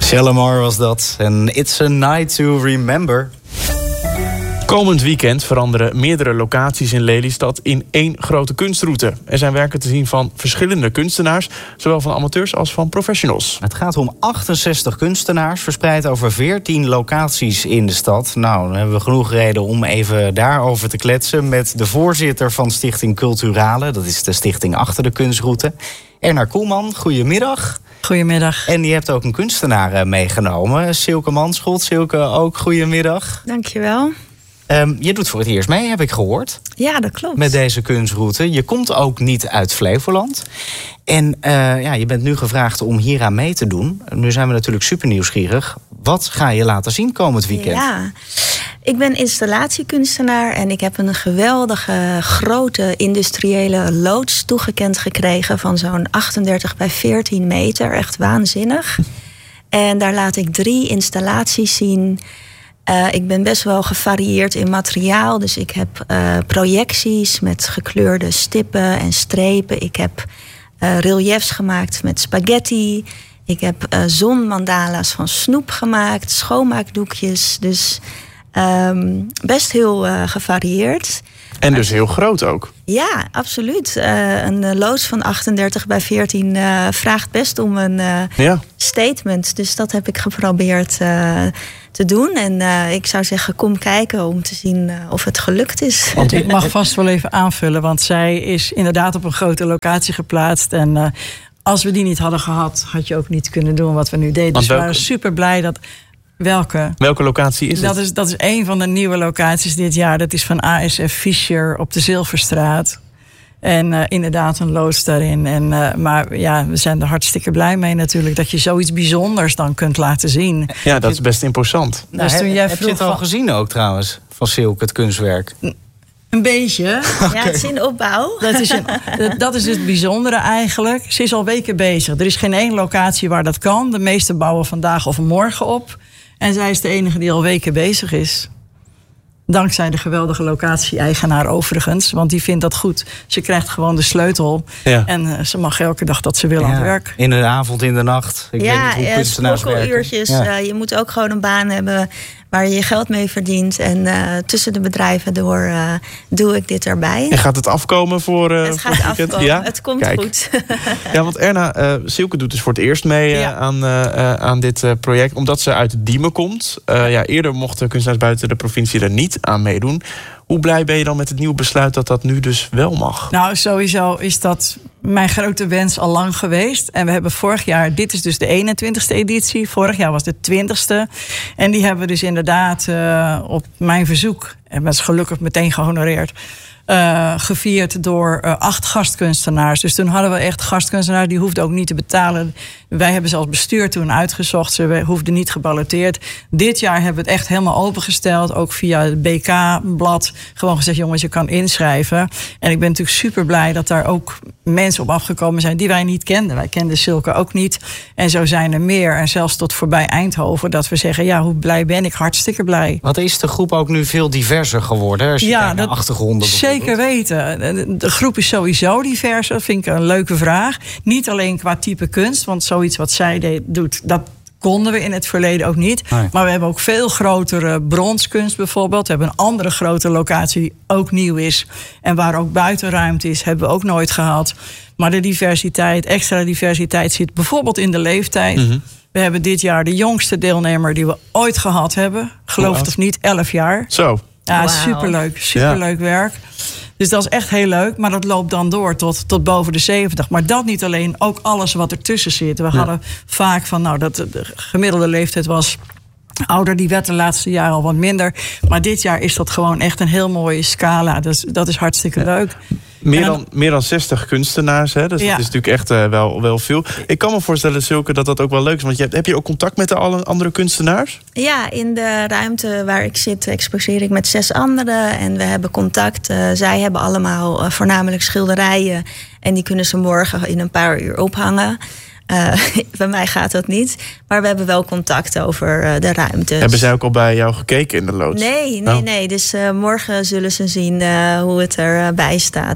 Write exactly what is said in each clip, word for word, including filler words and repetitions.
Shalamar was dat. En It's a Night to Remember. Komend weekend veranderen meerdere locaties in Lelystad in één grote kunstroute. Er zijn werken te zien van verschillende kunstenaars, zowel van amateurs als van professionals. Het gaat om achtenzestig kunstenaars, verspreid over veertien locaties in de stad. Nou, dan hebben we genoeg reden om even daarover te kletsen met de voorzitter van Stichting Culturale. Dat is de stichting achter de kunstroute. Erna Koelman, goedemiddag. Goedemiddag. En je hebt ook een kunstenaar meegenomen, Silke Manschot. Silke, ook goedemiddag. Dankjewel. Um, je doet voor het eerst mee, heb ik gehoord. Ja, dat klopt. Met deze kunstroute. Je komt ook niet uit Flevoland. En uh, ja, je bent nu gevraagd om hieraan mee te doen. Nu zijn we natuurlijk super nieuwsgierig. Wat ga je laten zien komend weekend? Ja, ik ben installatiekunstenaar en ik heb een geweldige grote industriële loods toegekend gekregen van zo'n achtendertig bij veertien meter. Echt waanzinnig. En daar laat ik drie installaties zien. Uh, ik ben best wel gevarieerd in materiaal. Dus ik heb uh, projecties met gekleurde stippen en strepen. Ik heb uh, reliefs gemaakt met spaghetti. Ik heb uh, zonmandala's van snoep gemaakt. Schoonmaakdoekjes. Dus um, best heel uh, gevarieerd. En dus heel groot ook. Ja, absoluut. Uh, een loods van achtendertig bij veertien uh, vraagt best om een uh, ja. statement. Dus dat heb ik geprobeerd uh, te doen. En uh, ik zou zeggen, kom kijken om te zien uh, of het gelukt is. Want ik mag vast wel even aanvullen. Want zij is inderdaad op een grote locatie geplaatst. En uh, als we die niet hadden gehad, had je ook niet kunnen doen wat we nu deden. Dus we waren super blij dat... Welke? Welke locatie is dat het? Is, dat is een van de nieuwe locaties dit jaar. Dat is van A S F Fischer op de Zilverstraat. En uh, inderdaad een loods daarin. En, uh, maar ja, we zijn er hartstikke blij mee natuurlijk... dat je zoiets bijzonders dan kunt laten zien. Ja, dat is best imposant. Nou, dus toen jij heb je het al van... gezien ook trouwens, van Silke, het kunstwerk? Een beetje. Okay. Ja, het is in opbouw. Dat is, een, dat is het bijzondere eigenlijk. Ze is al weken bezig. Er is geen één locatie waar dat kan. De meeste bouwen vandaag of morgen op. En zij is de enige die al weken bezig is. Dankzij de geweldige locatie-eigenaar overigens. Want die vindt dat goed. Ze krijgt gewoon de sleutel. Ja. En uh, ze mag elke dag dat ze wil ja. aan het werk. In de avond, in de nacht. Ik ja, weet niet hoe kunstenaars werken. Ja. Uh, je moet ook gewoon een baan hebben waar je je geld mee verdient. En uh, tussen de bedrijven door uh, doe ik dit erbij. En gaat het afkomen voor uh, Het gaat voor afkomen. Ja? Het komt Kijk. goed. Ja, want Erna, uh, Silke doet dus voor het eerst mee uh, ja. aan, uh, aan dit uh, project. Omdat ze uit Diemen komt. Uh, ja, eerder mochten kunstenaars buiten de provincie er niet aan meedoen. Hoe blij ben je dan met het nieuwe besluit dat dat nu dus wel mag? Nou, sowieso is dat mijn grote wens al lang geweest. En we hebben vorig jaar, dit is dus de eenentwintigste editie. Vorig jaar was de twintigste. En die hebben we dus inderdaad uh, op mijn verzoek, en dat is gelukkig meteen gehonoreerd, Uh, gevierd door uh, acht gastkunstenaars. Dus toen hadden we echt gastkunstenaars, die hoefden ook niet te betalen. Wij hebben zelfs bestuur toen uitgezocht. Ze hoefden niet geballoteerd. Dit jaar hebben we het echt helemaal opengesteld. Ook via het B K-blad. Gewoon gezegd, jongens, je kan inschrijven. En ik ben natuurlijk super blij dat daar ook mensen op afgekomen zijn die wij niet kenden. Wij kenden Silke ook niet. En zo zijn er meer. En zelfs tot voorbij Eindhoven. Dat we zeggen, ja, hoe blij ben ik? Hartstikke blij. Wat is de groep ook nu veel diverser geworden? Als je ja, kijkt naar dat, achtergronden. Zeker weten. De groep is sowieso divers. Dat vind ik een leuke vraag. Niet alleen qua type kunst. Want zoiets wat zij deed, doet, dat konden we in het verleden ook niet. Nee. Maar we hebben ook veel grotere bronskunst bijvoorbeeld. We hebben een andere grote locatie die ook nieuw is. En waar ook buitenruimte is, hebben we ook nooit gehad. Maar de diversiteit, extra diversiteit zit bijvoorbeeld in de leeftijd. Mm-hmm. We hebben dit jaar de jongste deelnemer die we ooit gehad hebben. Geloof het of niet, elf jaar. Zo. Ja, wow. superleuk. Superleuk ja. werk. Dus dat is echt heel leuk. Maar dat loopt dan door tot, tot boven de zeventig. Maar dat niet alleen, ook alles wat ertussen zit. We ja. hadden vaak van, nou, dat de gemiddelde leeftijd was ouder. Die werd de laatste jaren al wat minder. Maar dit jaar is dat gewoon echt een heel mooie scala. Dus dat is hartstikke ja. leuk. Meer dan, meer dan zestig kunstenaars, hè? Dus ja. dat is natuurlijk echt uh, wel, wel veel. Ik kan me voorstellen, Silke, dat dat ook wel leuk is. Want je hebt, heb je ook contact met de alle andere kunstenaars? Ja, in de ruimte waar ik zit exposeer ik met zes anderen. En we hebben contact. Uh, zij hebben allemaal uh, voornamelijk schilderijen. En die kunnen ze morgen in een paar uur ophangen. Uh, bij mij gaat dat niet. Maar we hebben wel contact over uh, de ruimtes. Hebben zij ook al bij jou gekeken in de loods? Nee, nee, oh. nee. Dus uh, morgen zullen ze zien uh, hoe het erbij uh, staat.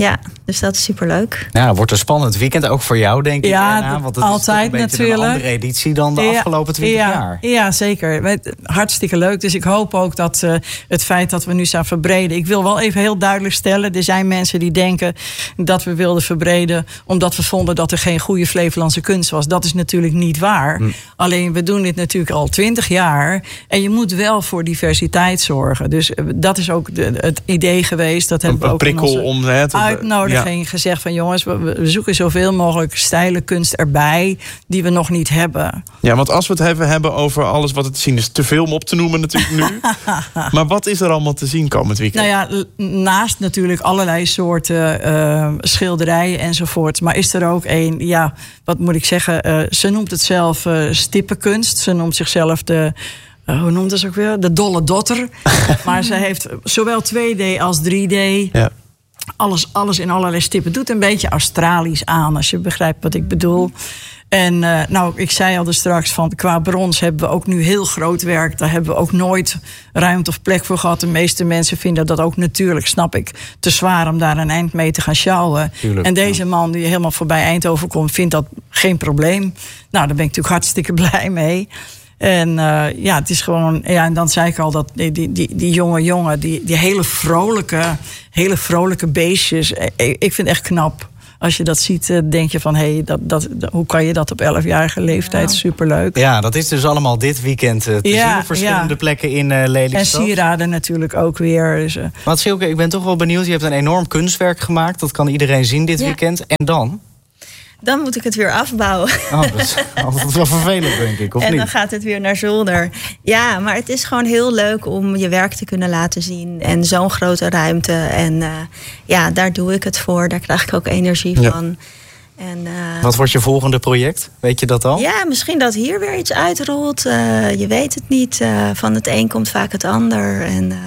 Ja, dus dat is superleuk. Nou, het wordt een spannend weekend, ook voor jou, denk ik. Ja, Erna, want het altijd is toch een beetje natuurlijk. een andere editie dan de Ja, afgelopen twintig ja, jaar. Ja, zeker. Hartstikke leuk. Dus ik hoop ook dat uh, het feit dat we nu staan verbreden... Ik wil wel even heel duidelijk stellen... er zijn mensen die denken dat we wilden verbreden... omdat we vonden dat er geen goede Flevolandse kunst was. Dat is natuurlijk niet waar. Hm. Alleen, we doen dit natuurlijk al twintig jaar... en je moet wel voor diversiteit zorgen. Dus uh, dat is ook de, het idee geweest. Dat hebben we ook prikkel in onze om het, uitnodiging ja. gezegd van... jongens, we, we zoeken zoveel mogelijk stijlen kunst erbij... die we nog niet hebben. Ja, want als we het hebben, hebben over alles wat het te zien is... te veel om op te noemen natuurlijk nu. Maar wat is er allemaal te zien komend weekend? Nou ja, naast natuurlijk allerlei soorten uh, schilderijen enzovoort... maar is er ook een, ja, wat moet ik zeggen... Uh, ze noemt het zelf uh, stippenkunst. Ze noemt zichzelf de... Uh, hoe noemt ze ook weer? De dolle dotter. Maar ze heeft zowel twee D als drie D... Ja. Alles, alles in allerlei stippen. Doet een beetje Australisch aan, als je begrijpt wat ik bedoel. En uh, nou, ik zei al dus straks van qua brons hebben we ook nu heel groot werk. Daar hebben we ook nooit ruimte of plek voor gehad. De meeste mensen vinden dat ook natuurlijk, snap ik, te zwaar om daar een eind mee te gaan sjouwen. Tuurlijk, en deze ja. man die helemaal voorbij Eindhoven komt, vindt dat geen probleem. Nou, daar ben ik natuurlijk hartstikke blij mee. En uh, ja, het is gewoon... Ja, en dan zei ik al dat die, die, die, die jonge jongen... Die, die hele vrolijke, hele vrolijke beestjes... Ik, ik vind het echt knap. Als je dat ziet, denk je van... Hey, dat, dat, hoe kan je dat op elfjarige leeftijd? Ja. Superleuk. Ja, dat is dus allemaal dit weekend te ja, zien... op verschillende ja. plekken in uh, Lelystad. En sieraden natuurlijk ook weer. Dus, uh. Maar Silke, ik ben toch wel benieuwd. Je hebt een enorm kunstwerk gemaakt. Dat kan iedereen zien dit ja. weekend. En dan... Dan moet ik het weer afbouwen. Oh, dat is altijd wel vervelend, denk ik, of en niet? dan gaat het weer naar zolder. Ja, maar het is gewoon heel leuk om je werk te kunnen laten zien. En zo'n grote ruimte. En uh, ja, daar doe ik het voor. Daar krijg ik ook energie ja. van. En, uh, Wat wordt je volgende project? Weet je dat al? Ja, misschien dat hier weer iets uitrolt. Uh, je weet het niet. Uh, van het een komt vaak het ander. En... Uh,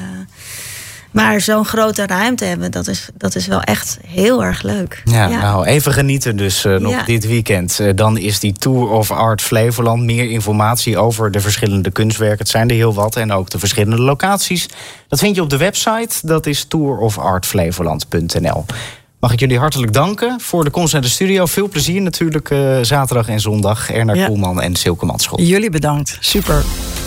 Maar zo'n grote ruimte hebben, dat is, dat is wel echt heel erg leuk. Ja, ja. Nou, even genieten dus uh, nog ja. dit weekend. Uh, dan is die Tour of Art Flevoland. Meer informatie over de verschillende kunstwerken. Het zijn er heel wat. En ook de verschillende locaties. Dat vind je op de website. Dat is tour of art flevoland punt n l. Mag ik jullie hartelijk danken voor de komst naar de studio. Veel plezier natuurlijk uh, zaterdag en zondag. Erna ja. Koelman en Silke Matschot. Jullie bedankt. Super.